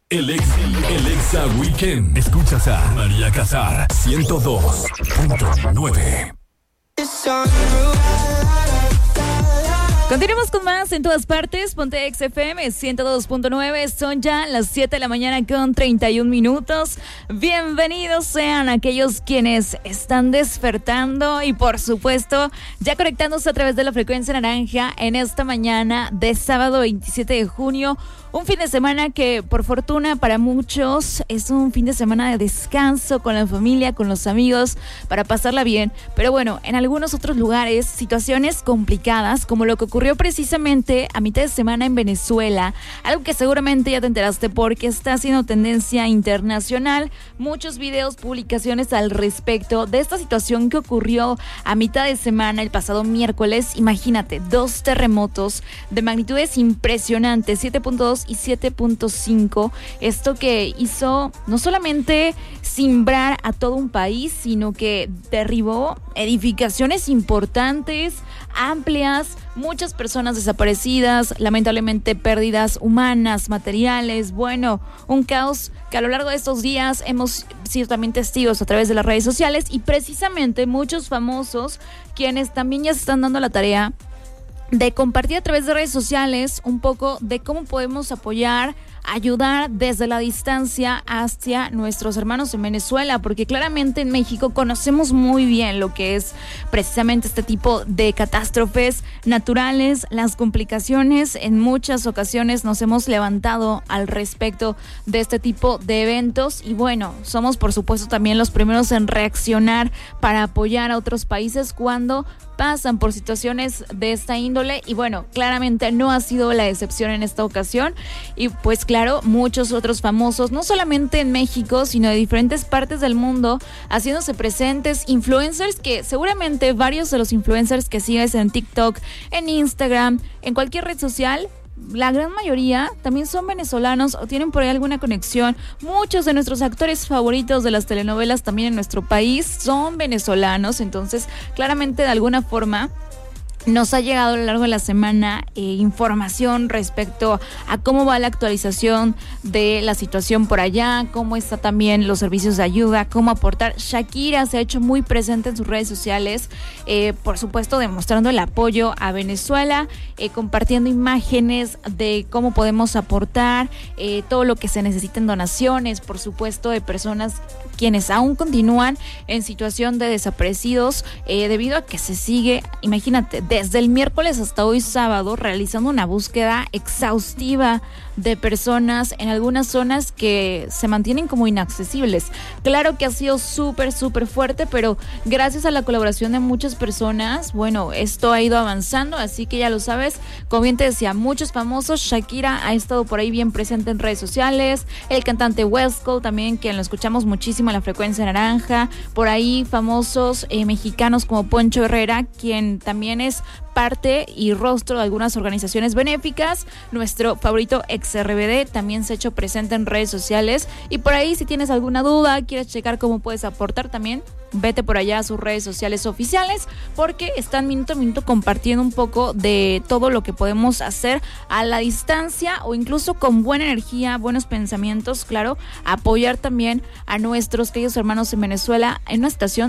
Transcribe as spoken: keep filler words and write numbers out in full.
El Ex, el Exa Weekend. Escuchas a María Casar, ciento dos punto nueve. Continuamos con más en todas partes. Ponte X F M ciento dos punto nueve. Son ya las siete de la mañana con treinta y un minutos. Bienvenidos sean aquellos quienes están despertando y por supuesto ya conectándose a través de la frecuencia naranja en esta mañana de sábado veintisiete de junio. Un fin de semana que por fortuna para muchos es un fin de semana de descanso con la familia, con los amigos, para pasarla bien. Pero bueno, en algunos otros lugares, situaciones complicadas, como lo que ocurrió precisamente a mitad de semana en Venezuela, algo que seguramente ya te enteraste porque está haciendo tendencia internacional. Muchos videos, publicaciones al respecto de esta situación que ocurrió a mitad de semana el pasado miércoles. Imagínate, dos terremotos de magnitudes impresionantes, siete punto dos y siete punto cinco, esto que hizo no solamente cimbrar a todo un país, sino que derribó edificaciones importantes, amplias, muchas personas desaparecidas, lamentablemente pérdidas humanas, materiales, bueno, un caos que a lo largo de estos días hemos sido también testigos a través de las redes sociales y precisamente muchos famosos quienes también ya se están dando la tarea de compartir a través de redes sociales un poco de cómo podemos apoyar, ayudar desde la distancia hacia nuestros hermanos en Venezuela, porque claramente en México conocemos muy bien lo que es precisamente este tipo de catástrofes naturales, las complicaciones. En muchas ocasiones nos hemos levantado al respecto de este tipo de eventos y bueno, somos por supuesto también los primeros en reaccionar para apoyar a otros países cuando pasan por situaciones de esta índole y bueno, claramente no ha sido la excepción en esta ocasión y pues claro, muchos otros famosos, no solamente en México, sino de diferentes partes del mundo, haciéndose presentes, influencers que seguramente varios de los influencers que sigues en TikTok, en Instagram, en cualquier red social, la gran mayoría también son venezolanos o tienen por ahí alguna conexión. Muchos de nuestros actores favoritos de las telenovelas también en nuestro país son venezolanos, entonces claramente de alguna forma nos ha llegado a lo largo de la semana eh, información respecto a cómo va la actualización de la situación por allá, cómo están también los servicios de ayuda, cómo aportar. Shakira se ha hecho muy presente en sus redes sociales, eh, por supuesto demostrando el apoyo a Venezuela, eh, compartiendo imágenes de cómo podemos aportar, eh, todo lo que se necesita en donaciones, por supuesto de personas quienes aún continúan en situación de desaparecidos eh, debido a que se sigue, imagínate, desde el miércoles hasta hoy sábado realizando una búsqueda exhaustiva de personas en algunas zonas que se mantienen como inaccesibles. Claro que ha sido súper, súper fuerte, pero gracias a la colaboración de muchas personas, bueno, esto ha ido avanzando, así que ya lo sabes, como bien te decía, muchos famosos, Shakira ha estado por ahí bien presente en redes sociales, el cantante Westcol también, quien lo escuchamos muchísimo en la frecuencia naranja, por ahí famosos eh, mexicanos como Poncho Herrera, quien también es parte y rostro de algunas organizaciones benéficas. Nuestro favorito ex R B D también se ha hecho presente en redes sociales y por ahí si tienes alguna duda, quieres checar cómo puedes aportar también, vete por allá a sus redes sociales oficiales porque están minuto a minuto compartiendo un poco de todo lo que podemos hacer a la distancia o incluso con buena energía, buenos pensamientos, claro, apoyar también a nuestros queridos hermanos en Venezuela en una situación